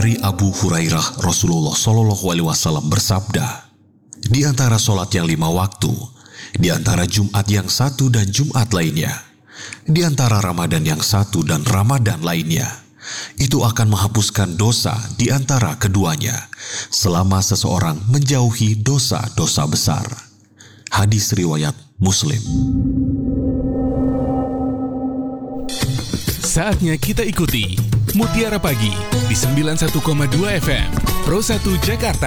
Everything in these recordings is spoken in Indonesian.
Dari Abu Hurairah, Rasulullah Shallallahu Alaihi Wasallam bersabda, di antara sholat yang 5 waktu, di antara Jumat yang satu dan Jumat lainnya, di antara Ramadan yang satu dan Ramadan lainnya, itu akan menghapuskan dosa di antara keduanya, selama seseorang menjauhi dosa-dosa besar. Hadis riwayat Muslim. Saatnya kita ikuti Mutiara Pagi di 91,2 FM Pro 1 Jakarta.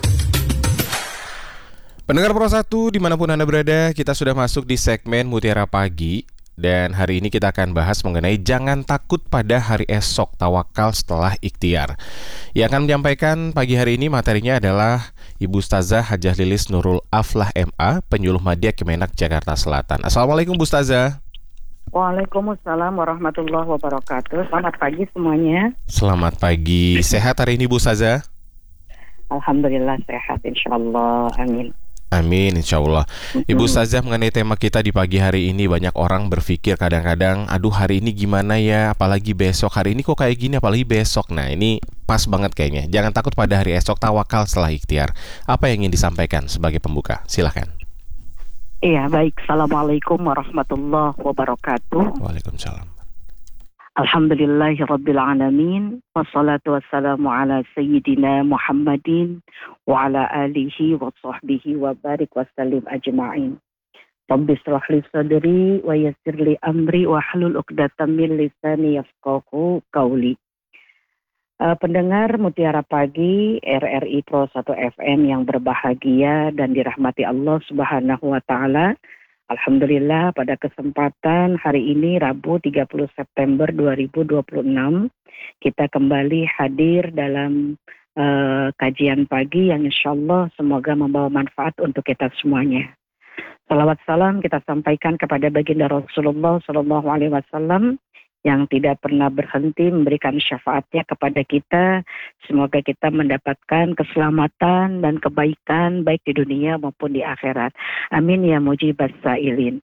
Pendengar Pro 1 dimanapun Anda berada, kita sudah masuk di segmen Mutiara Pagi. Dan hari ini kita akan bahas mengenai jangan takut pada hari esok, tawakal setelah ikhtiar. Yang akan menyampaikan pagi hari ini materinya adalah Ibu Ustazah Hajah Lilis Nurul Aflah MA, penyuluh Madya Kemenak Jakarta Selatan. Assalamualaikum Bu Ustazah. Waalaikumsalam warahmatullahi wabarakatuh. Selamat pagi semuanya. Selamat pagi. Sehat hari ini Bu Ustazah? Alhamdulillah sehat insyaallah. Amin. Amin, insya Allah. Ibu Ustazah, mengenai tema kita di pagi hari ini, banyak orang berpikir kadang-kadang, aduh hari ini gimana ya, apalagi besok, hari ini kok kayak gini, apalagi besok. Nah ini pas banget kayaknya. Jangan takut pada hari esok, tawakal setelah ikhtiar. Apa yang ingin disampaikan sebagai pembuka? Silahkan. Iya, baik. Assalamualaikum warahmatullahi wabarakatuh. Waalaikumsalam. Alhamdulillahirabbil alamin, wassalatu wassalamu ala sayyidina Muhammadin wa ala alihi wa sahbihi wa barik wa sallim ajma'in. Rabbi shrah li sadri wa yassir li amri wa hlul 'uqdatam min lisani yafqahu qawli. Pendengar Mutiara Pagi RRI Pro 1 FM yang berbahagia dan dirahmati Allah Subhanahu wa taala. Alhamdulillah pada kesempatan hari ini Rabu 30 September 2026 kita kembali hadir dalam kajian pagi yang insyaallah semoga membawa manfaat untuk kita semuanya. Salawat salam kita sampaikan kepada baginda Rasulullah Shallallahu Alaihi Wasallam yang tidak pernah berhenti memberikan syafaatnya kepada kita. Semoga kita mendapatkan keselamatan dan kebaikan baik di dunia maupun di akhirat. Amin ya mujibas sa'ilin.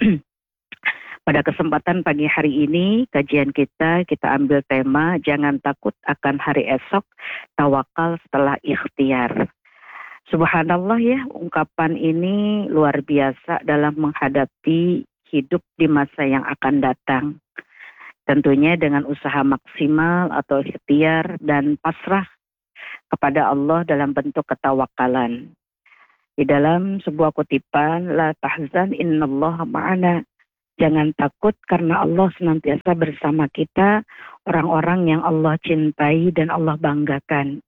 Pada kesempatan pagi hari ini, kajian kita ambil tema jangan takut akan hari esok, tawakal setelah ikhtiar. Subhanallah ya, ungkapan ini luar biasa dalam menghadapi hidup di masa yang akan datang. Tentunya dengan usaha maksimal atau ikhtiar dan pasrah kepada Allah dalam bentuk ketawakalan. Di dalam sebuah kutipan, la tahzan innallaha ma'ana. Jangan takut karena Allah senantiasa bersama kita, orang-orang yang Allah cintai dan Allah banggakan.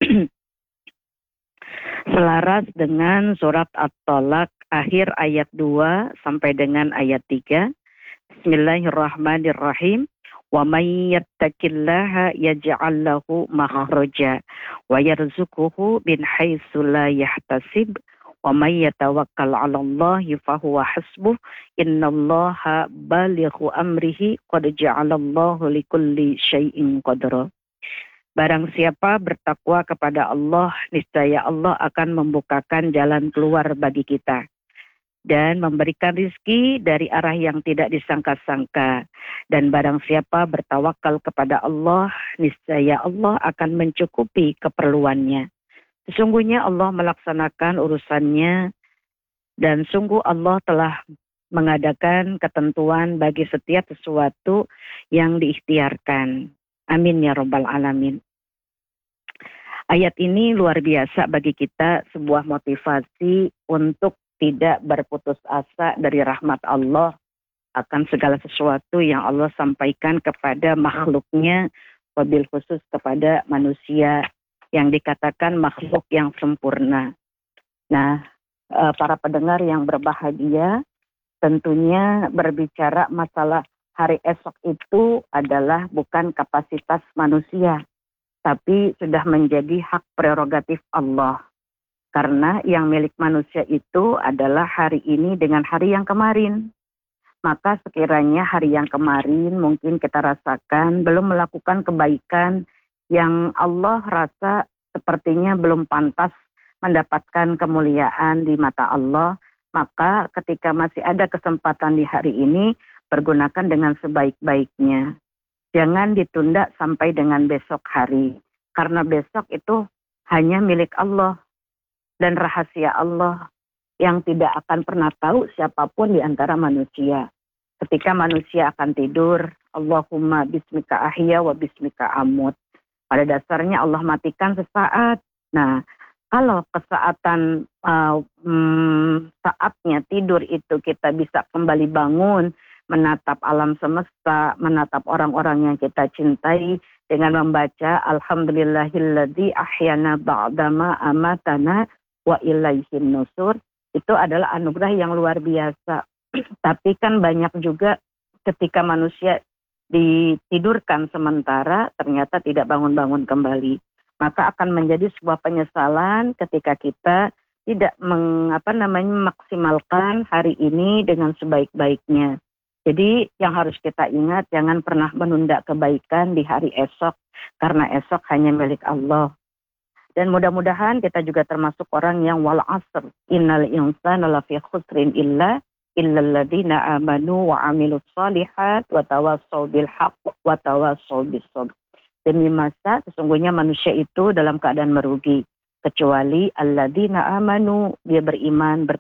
Selaras dengan surat At-Tolak akhir ayat 2 sampai dengan ayat 3. Bismillahirrahmanirrahim. Wa may yattaqillaha yaj'al lahu makhraja wa yarzuquhu min haitsu la yahtasib wa may yatawakkal 'alallahi fahuwa hasbuh innallaha balighu amrihi qad ja'alallahu likulli syai'in qadra. Barang siapa bertakwa kepada Allah, niscaya Allah akan membukakan jalan keluar bagi kita dan memberikan rizki dari arah yang tidak disangka-sangka. Dan barang siapa bertawakal kepada Allah, niscaya Allah akan mencukupi keperluannya. Sesungguhnya Allah melaksanakan urusannya dan sungguh Allah telah mengadakan ketentuan bagi setiap sesuatu yang diikhtiarkan. Amin ya rabbal alamin. Ayat ini luar biasa bagi kita, sebuah motivasi untuk tidak berputus asa dari rahmat Allah akan segala sesuatu yang Allah sampaikan kepada makhluknya, wabil khusus kepada manusia yang dikatakan makhluk yang sempurna. Nah, para pendengar yang berbahagia, tentunya berbicara masalah hari esok itu adalah bukan kapasitas manusia, tapi sudah menjadi hak prerogatif Allah. Karena yang milik manusia itu adalah hari ini dengan hari yang kemarin. Maka sekiranya hari yang kemarin mungkin kita rasakan belum melakukan kebaikan yang Allah rasa sepertinya belum pantas mendapatkan kemuliaan di mata Allah, maka ketika masih ada kesempatan di hari ini, pergunakan dengan sebaik-baiknya. Jangan ditunda sampai dengan besok hari. Karena besok itu hanya milik Allah dan rahasia Allah yang tidak akan pernah tahu siapapun di antara manusia. Ketika manusia akan tidur, Allahumma bismika ahya wa bismika amut. Pada dasarnya Allah matikan sesaat. Nah, kalau kesaatan saatnya tidur itu kita bisa kembali bangun, menatap alam semesta, menatap orang-orang yang kita cintai dengan membaca Alhamdulillahilladzi ahyana ba'dama amatana wa ilaihin nusur, itu adalah anugerah yang luar biasa. Tapi kan banyak juga ketika manusia ditidurkan sementara ternyata tidak bangun-bangun kembali. Maka akan menjadi sebuah penyesalan ketika kita tidak memaksimalkan hari ini dengan sebaik-baiknya. Jadi yang harus kita ingat, jangan pernah menunda kebaikan di hari esok, karena esok hanya milik Allah. Dan mudah-mudahan kita juga termasuk orang yang wal asr, innal insana lafi khusrin illa illalladzina amanu wa amilus solihat wa tawassaw bil haqq wa tawassaw bis sabr. Demi masa sesungguhnya manusia itu dalam keadaan merugi, kecuali alladzina amanu, dia beriman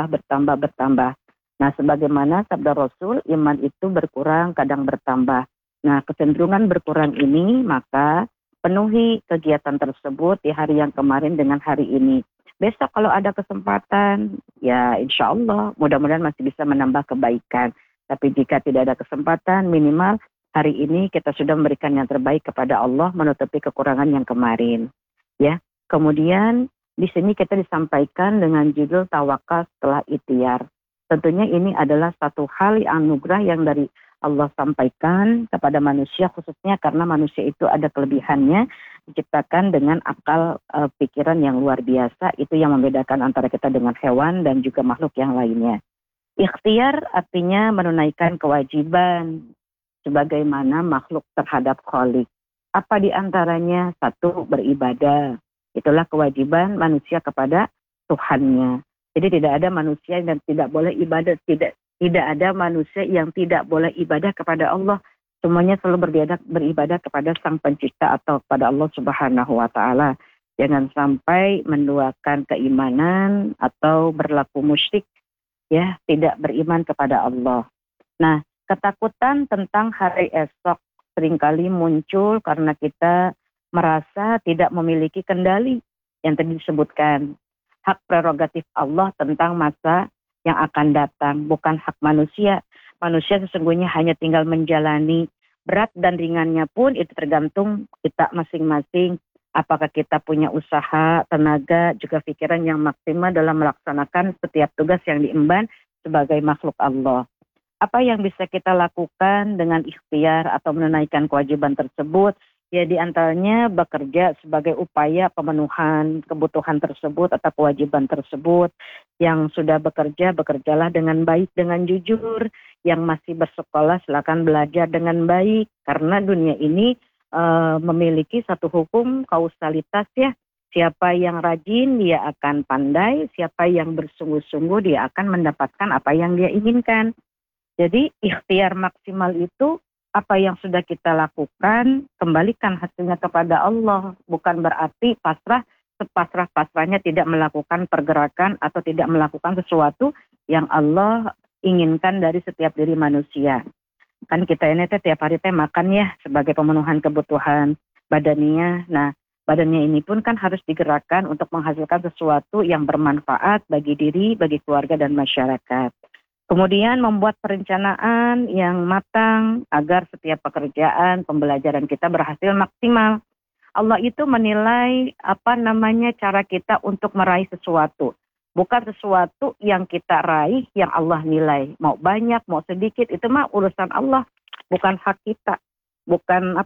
bertambah. Nah, sebagaimana sabda Rasul, iman itu berkurang kadang bertambah. Nah, kecenderungan berkurang ini maka penuhi kegiatan tersebut di hari yang kemarin dengan hari ini. Besok kalau ada kesempatan, ya insya Allah mudah-mudahan masih bisa menambah kebaikan. Tapi jika tidak ada kesempatan, minimal hari ini kita sudah memberikan yang terbaik kepada Allah, menutupi kekurangan yang kemarin. Ya, kemudian di sini kita disampaikan dengan judul tawakal setelah ikhtiar. Tentunya ini adalah satu hal anugerah yang dari Allah sampaikan kepada manusia, khususnya karena manusia itu ada kelebihannya, diciptakan dengan akal pikiran yang luar biasa. Itu yang membedakan antara kita dengan hewan dan juga makhluk yang lainnya. Ikhtiar artinya menunaikan kewajiban sebagaimana makhluk terhadap Khalik. Apa di antaranya? Satu, beribadah. Itulah kewajiban manusia kepada Tuhannya. Jadi tidak ada manusia yang tidak boleh ibadah, tidak ada manusia yang tidak boleh ibadah kepada Allah. Semuanya selalu beribadah kepada Sang Pencipta atau kepada Allah Subhanahu wa taala. Jangan sampai menduakan keimanan atau berlaku musyrik, ya, tidak beriman kepada Allah. Nah, ketakutan tentang hari esok seringkali muncul karena kita merasa tidak memiliki kendali yang tadi disebutkan. Hak prerogatif Allah tentang masa yang akan datang, bukan hak manusia. Manusia sesungguhnya hanya tinggal menjalani. Berat dan ringannya pun itu tergantung kita masing-masing. Apakah kita punya usaha, tenaga, juga pikiran yang maksimal dalam melaksanakan setiap tugas yang diemban sebagai makhluk Allah. Apa yang bisa kita lakukan dengan ikhtiar atau menunaikan kewajiban tersebut? Ya, di antaranya bekerja sebagai upaya pemenuhan kebutuhan tersebut atau kewajiban tersebut. Yang sudah bekerja, bekerjalah dengan baik, dengan jujur. Yang masih bersekolah, silakan belajar dengan baik. Karena dunia ini memiliki satu hukum kausalitas, ya. Siapa yang rajin, dia akan pandai. Siapa yang bersungguh-sungguh, dia akan mendapatkan apa yang dia inginkan. Jadi ikhtiar maksimal itu, apa yang sudah kita lakukan, kembalikan hasilnya kepada Allah. Bukan berarti sepasrah-pasrahnya tidak melakukan pergerakan atau tidak melakukan sesuatu yang Allah inginkan dari setiap diri manusia. Kan kita ini tiap hari makan, ya, sebagai pemenuhan kebutuhan badannya. Nah, badannya ini pun kan harus digerakkan untuk menghasilkan sesuatu yang bermanfaat bagi diri, bagi keluarga dan masyarakat. Kemudian membuat perencanaan yang matang agar setiap pekerjaan, pembelajaran kita berhasil maksimal. Allah itu menilai cara kita untuk meraih sesuatu. Bukan sesuatu yang kita raih yang Allah nilai. Mau banyak, mau sedikit, itu mah urusan Allah. Bukan hak kita. Bukan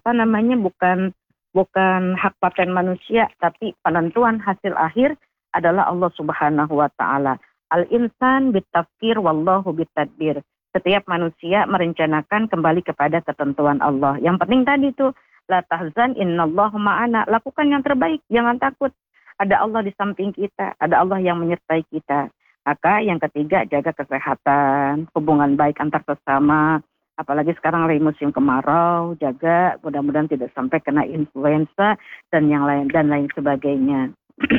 hak paten manusia, tapi penentuan hasil akhir adalah Allah Subhanahu wa taala. Al-insan bitafkir wallahu bitadbir. Setiap manusia merencanakan kembali kepada ketentuan Allah. Yang penting tadi tuh, la tahzan innallaha ma'ana. Lakukan yang terbaik, jangan takut. Ada Allah di samping kita, ada Allah yang menyertai kita. Maka yang ketiga, jaga kesehatan, hubungan baik antar sesama, apalagi sekarang lagi musim kemarau, jaga mudah-mudahan tidak sampai kena influenza dan yang lain dan lain sebagainya.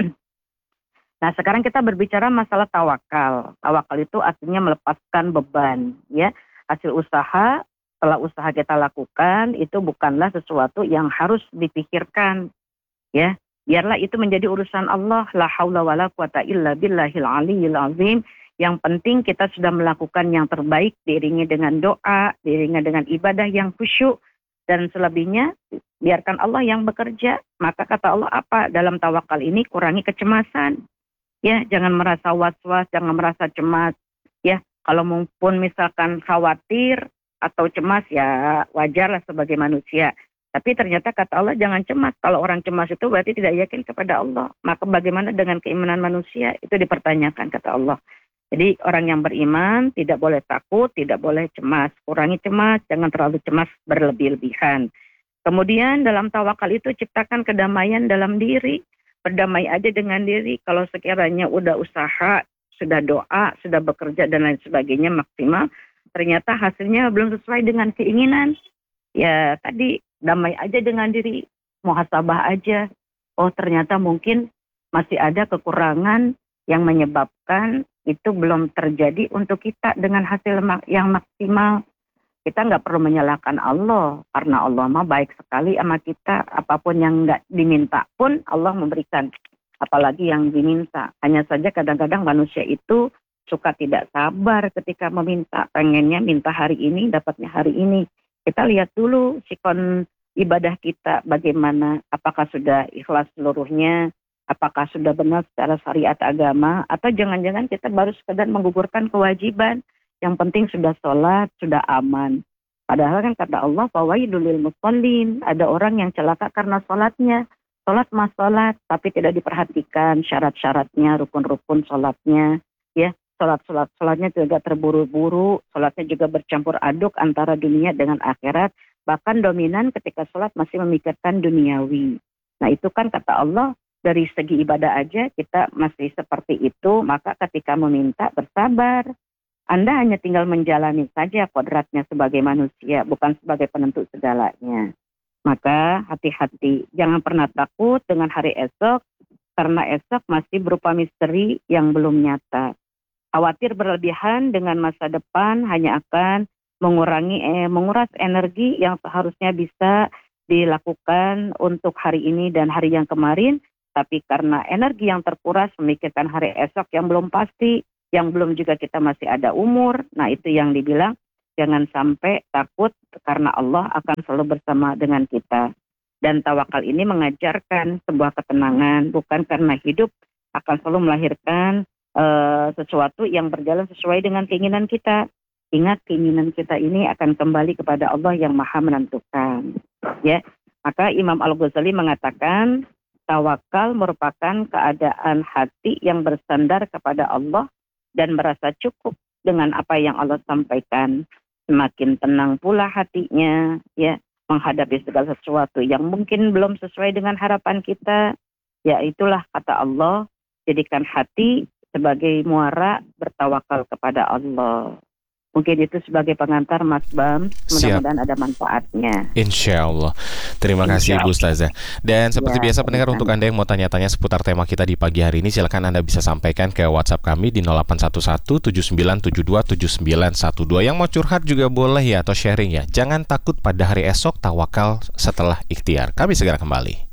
Nah, sekarang kita berbicara masalah tawakal. Tawakal itu artinya melepaskan beban, ya. Hasil usaha, setelah usaha kita lakukan, itu bukanlah sesuatu yang harus dipikirkan, ya. Biarlah itu menjadi urusan Allah. La haula wala quwata illa billahil aliyyil azim. Yang penting kita sudah melakukan yang terbaik, diiringi dengan doa, diiringi dengan ibadah yang khusyuk, dan selebihnya biarkan Allah yang bekerja. Maka kata Allah apa? Dalam tawakal ini kurangi kecemasan. Ya, jangan merasa was-was, jangan merasa cemas. Ya, kalau pun misalkan khawatir atau cemas, ya wajarlah sebagai manusia. Tapi ternyata kata Allah jangan cemas. Kalau orang cemas itu berarti tidak yakin kepada Allah. Maka bagaimana dengan keimanan manusia? Itu dipertanyakan kata Allah. Jadi orang yang beriman tidak boleh takut, tidak boleh cemas. Kurangi cemas, jangan terlalu cemas berlebih-lebihan. Kemudian dalam tawakal itu ciptakan kedamaian dalam diri. Berdamai aja dengan diri. Kalau sekiranya udah usaha, sudah doa, sudah bekerja dan lain sebagainya maksimal, ternyata hasilnya belum sesuai dengan keinginan. Ya tadi damai aja dengan diri, muhasabah aja. Oh ternyata mungkin masih ada kekurangan yang menyebabkan itu belum terjadi untuk kita dengan hasil yang maksimal. Kita nggak perlu menyalahkan Allah, karena Allah mah baik sekali sama kita. Apapun yang nggak diminta pun Allah memberikan, apalagi yang diminta. Hanya saja kadang-kadang manusia itu suka tidak sabar ketika meminta. Pengennya minta hari ini, dapatnya hari ini. Kita lihat dulu sikon ibadah kita bagaimana. Apakah sudah ikhlas seluruhnya, apakah sudah benar secara syariat agama, atau jangan-jangan kita baru sekedar menggugurkan kewajiban. Yang penting sudah sholat, sudah aman. Padahal kan kata Allah, fawailul lil musallin. Ada orang yang celaka karena sholatnya. Sholat mas sholat, tapi tidak diperhatikan syarat-syaratnya, rukun-rukun sholatnya. Ya, sholatnya juga terburu-buru. Sholatnya juga bercampur aduk antara dunia dengan akhirat. Bahkan dominan ketika sholat masih memikirkan duniawi. Nah itu kan kata Allah, dari segi ibadah aja kita masih seperti itu. Maka ketika meminta bersabar. Anda hanya tinggal menjalani saja kodratnya sebagai manusia, bukan sebagai penentu segalanya. Maka hati-hati, jangan pernah takut dengan hari esok, karena esok masih berupa misteri yang belum nyata. Khawatir berlebihan dengan masa depan hanya akan menguras energi yang seharusnya bisa dilakukan untuk hari ini dan hari yang kemarin, tapi karena energi yang terkuras memikirkan hari esok yang belum pasti, yang belum juga kita masih ada umur. Nah itu yang dibilang jangan sampai takut karena Allah akan selalu bersama dengan kita. Dan tawakal ini mengajarkan sebuah ketenangan, bukan karena hidup akan selalu melahirkan sesuatu yang berjalan sesuai dengan keinginan kita. Ingat keinginan kita ini akan kembali kepada Allah yang Maha menentukan. Ya, maka Imam Al-Ghazali mengatakan tawakal merupakan keadaan hati yang bersandar kepada Allah dan merasa cukup dengan apa yang Allah sampaikan. Semakin tenang pula hatinya, ya, menghadapi segala sesuatu yang mungkin belum sesuai dengan harapan kita. Ya itulah kata Allah, jadikan hati sebagai muara bertawakal kepada Allah. Mungkin itu sebagai pengantar Mas Bam. Mudah-mudahan ada manfaatnya. Insya Allah. Terima kasih Bu Ustazah. Dan seperti biasa pendengar, untuk Anda yang mau tanya-tanya seputar tema kita di pagi hari ini, silakan Anda bisa sampaikan ke WhatsApp kami di 0811-7972-7912. Yang mau curhat juga boleh ya, atau sharing ya. Jangan takut pada hari esok, tawakal setelah ikhtiar. Kami segera kembali.